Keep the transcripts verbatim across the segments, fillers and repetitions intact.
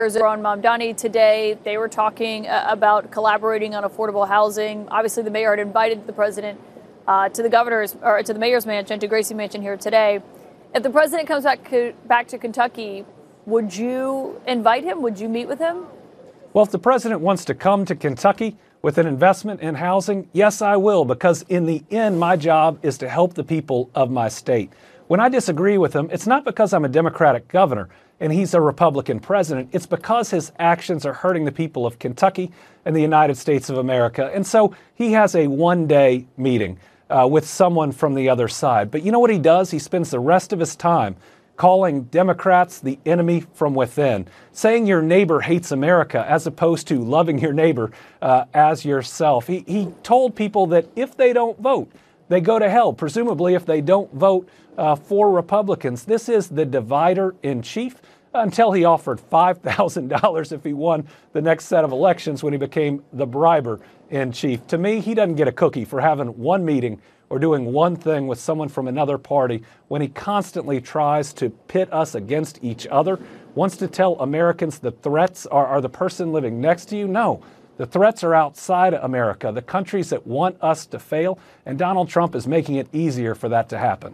on Mamdani today. They were talking uh, about collaborating on affordable housing. Obviously, the mayor had invited the president uh, to the governor's or to the mayor's mansion, to Gracie Mansion here today. If the president comes back back to Kentucky, would you invite him? Would you meet with him? Well, if the president wants to come to Kentucky with an investment in housing, yes, I will, because in the end, my job is to help the people of my state. When I disagree with him, it's not because I'm a Democratic governor and he's a Republican president. It's because his actions are hurting the people of Kentucky and the United States of America. And so he has a one-day meeting uh, with someone from the other side. But you know what he does? He spends the rest of his time calling Democrats the enemy from within, saying your neighbor hates America as opposed to loving your neighbor uh, as yourself. He, he told people that if they don't vote, they go to hell, presumably if they don't vote uh, for Republicans. This is the divider in chief until he offered five thousand dollars if he won the next set of elections when he became the briber in chief. To me, he doesn't get a cookie for having one meeting or doing one thing with someone from another party when he constantly tries to pit us against each other, wants to tell Americans the threats are, are the person living next to you. No. The threats are outside America, the countries that want us to fail, and Donald Trump is making it easier for that to happen.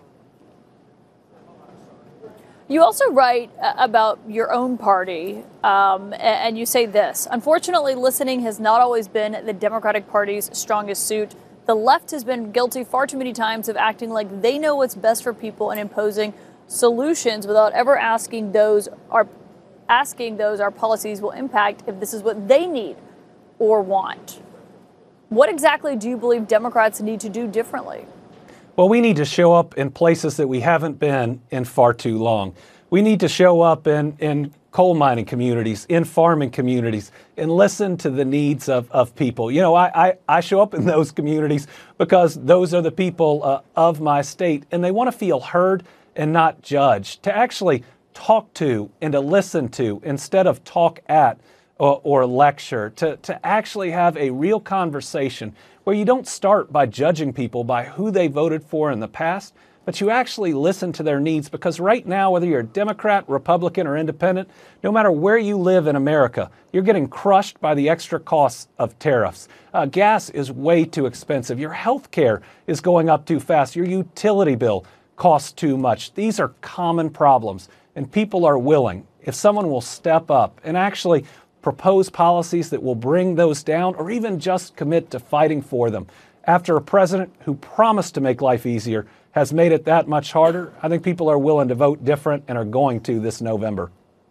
You also write about your own party, um, and you say this: unfortunately, listening has not always been the Democratic Party's strongest suit. The left has been guilty far too many times of acting like they know what's best for people and imposing solutions without ever asking those our asking those our policies will impact if this is what they need or want. What exactly do you believe Democrats need to do differently? Well, we need to show up in places that we haven't been in far too long. We need to show up in, in coal mining communities, in farming communities, and listen to the needs of, of people. You know, I, I, I show up in those communities because those are the people uh, of my state, and they want to feel heard and not judged, to actually talk to and to listen to instead of talk at Or, or lecture, to, to actually have a real conversation where you don't start by judging people by who they voted for in the past, but you actually listen to their needs. Because right now, whether you're a Democrat, Republican, or independent, no matter where you live in America, you're getting crushed by the extra costs of tariffs. Uh, gas is way too expensive. Your health care is going up too fast. Your utility bill costs too much. These are common problems, and people are willing, if someone will step up and actually propose policies that will bring those down, or even just commit to fighting for them. After a president who promised to make life easier has made it that much harder, I think people are willing to vote different and are going to this November.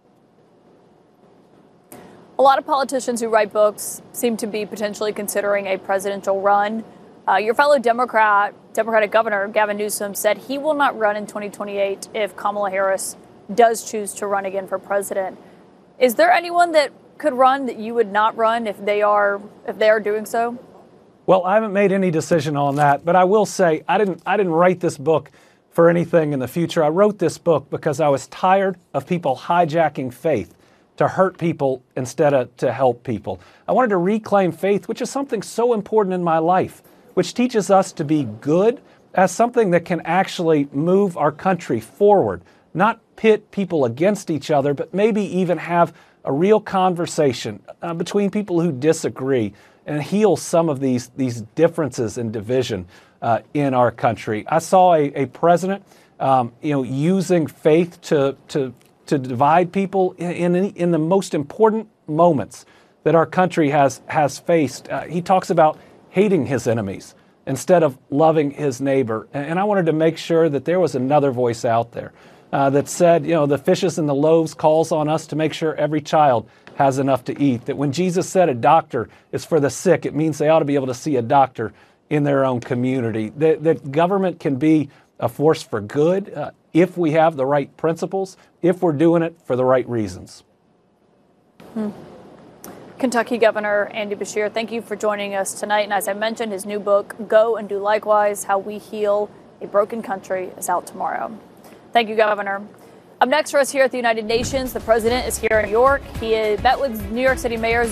A lot of politicians who write books seem to be potentially considering a presidential run. Uh, your fellow Democrat, Democratic Governor Gavin Newsom said he will not run in twenty twenty-eight if Kamala Harris does choose to run again for president. Is there anyone that could run that you would not run if they are if they are doing so? Well, I haven't made any decision on that, but I will say I didn't I didn't write this book for anything in the future. I wrote this book because I was tired of people hijacking faith to hurt people instead of to help people. I wanted to reclaim faith, which is something so important in my life, which teaches us to be good as something that can actually move our country forward, not pit people against each other, but maybe even have a real conversation uh, between people who disagree and heal some of these, these differences and division uh, in our country. I saw a, a president um, you know, using faith to, to, to divide people in, in, in the most important moments that our country has, has faced. Uh, he talks about hating his enemies instead of loving his neighbor. And I wanted to make sure that there was another voice out there Uh, that said, you know, the fishes and the loaves calls on us to make sure every child has enough to eat. That when Jesus said a doctor is for the sick, it means they ought to be able to see a doctor in their own community. That, that government can be a force for good uh, if we have the right principles, if we're doing it for the right reasons. Hmm. Kentucky Governor Andy Beshear, thank you for joining us tonight. And as I mentioned, his new book, Go and Do Likewise, How We Heal a Broken Country, is out tomorrow. Thank you, Governor. Up next for us here at the United Nations, the president is here in New York. He met with New York City mayors